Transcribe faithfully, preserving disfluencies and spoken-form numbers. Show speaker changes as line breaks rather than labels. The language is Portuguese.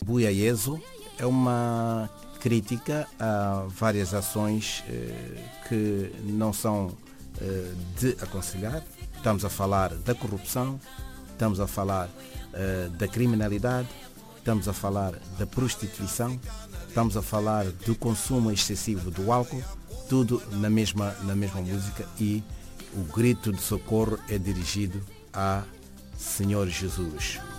Buiaieso é uma crítica a várias ações eh, que não são eh, de aconselhar. Estamos a falar da corrupção, estamos a falar eh, da criminalidade, estamos a falar da prostituição, estamos a falar do consumo excessivo do álcool, tudo na mesma, na mesma música, e o grito de socorro é dirigido a Senhor Jesus.